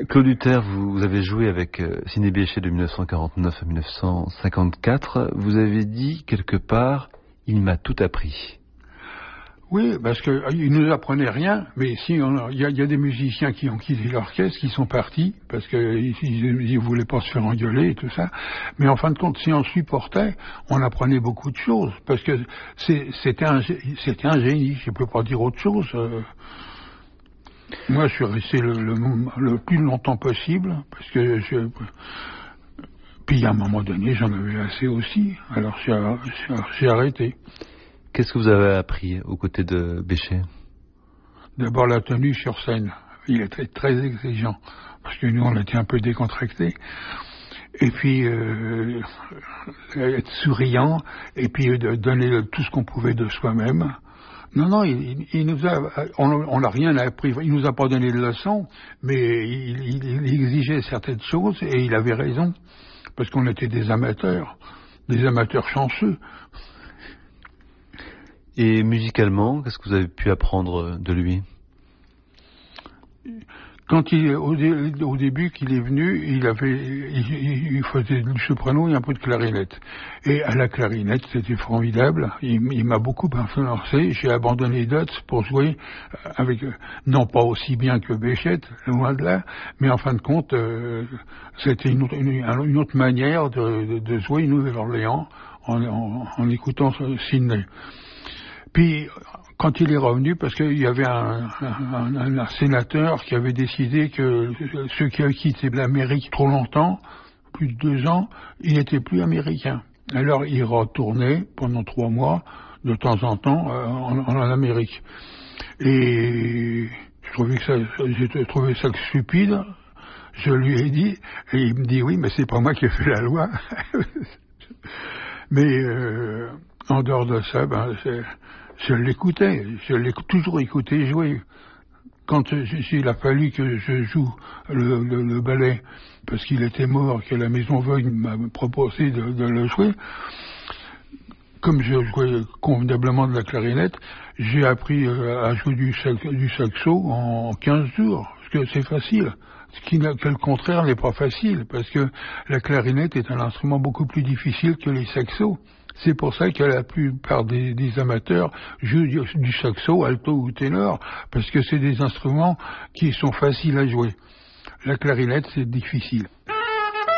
Claude Hutter, vous avez joué avec Sidney Bechet de 1949 à 1954. Vous avez dit quelque part, il m'a tout appris. Oui, parce qu'il nous apprenait rien, mais si il y a des musiciens qui ont quitté l'orchestre, qui sont partis, parce qu'ils voulaient pas se faire engueuler et tout ça. Mais en fin de compte, si on supportait, on apprenait beaucoup de choses, parce que c'était un génie, je peux pas dire autre chose. Moi, je suis resté le plus longtemps possible, parce que puis à un moment donné, j'en avais assez aussi, alors j'ai arrêté. Qu'est-ce que vous avez appris aux côtés de Bechet? D'abord la tenue sur scène. Il était très exigeant, parce que nous on était un peu décontractés. Et puis être souriant, et puis de donner tout ce qu'on pouvait de soi-même. Non, il nous a, on n'a rien appris. Il nous a pas donné de leçons, mais il exigeait certaines choses et il avait raison, parce qu'on était des amateurs chanceux. Et musicalement, qu'est-ce que vous avez pu apprendre de lui? Quand au début qu'il est venu, il faisait du soprano et un peu de clarinette. Et à la clarinette, c'était formidable. Il m'a beaucoup influencé. J'ai abandonné d'autres pour jouer avec, non pas aussi bien que Bechet, loin de là, mais en fin de compte, c'était une autre manière de jouer Nouvelle-Orléans en écoutant Sidney. Puis, quand il est revenu, parce qu'il y avait un sénateur qui avait décidé que ceux qui avaient quitté l'Amérique trop longtemps, plus de 2 ans, il n'était plus américain. Alors, il retournait pendant 3 mois, de temps en temps, en Amérique. Et j'ai trouvé ça stupide. Je lui ai dit, et il me dit oui, mais c'est pas moi qui ai fait la loi. Mais en dehors de ça, je l'écoutais, je l'ai toujours écouté jouer. Quand il a fallu que je joue le ballet, parce qu'il était mort, que la Maison Veuille m'a proposé de le jouer, comme je jouais convenablement de la clarinette, j'ai appris à jouer du saxo en 15 jours, parce que c'est facile. Que le contraire n'est pas facile, parce que la clarinette est un instrument beaucoup plus difficile que les saxos. C'est pour ça que la plupart des amateurs jouent du saxo, alto ou ténor, parce que c'est des instruments qui sont faciles à jouer. La clarinette, c'est difficile.